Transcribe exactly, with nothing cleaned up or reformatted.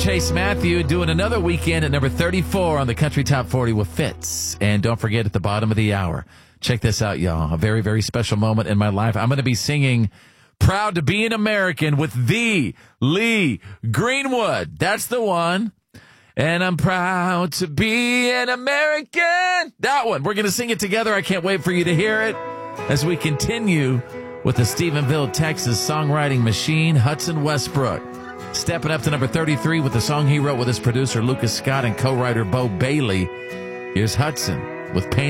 Chase Matthew doing another weekend at number thirty-four on the Country Top forty with Fitz. And don't forget, at the bottom of the hour, check this out, y'all. A very, very special moment in my life. I'm going to be singing Proud to Be an American with the Lee Greenwood. That's the one. And I'm proud to be an American. That one. We're going to sing it together. I can't wait for you to hear it as we continue with the Stephenville, Texas songwriting machine, Hudson Westbrook. Stepping up to number thirty-three with the song he wrote with his producer, Lucas Scott, and co-writer Bo Bailey. Here's Hudson with Pain.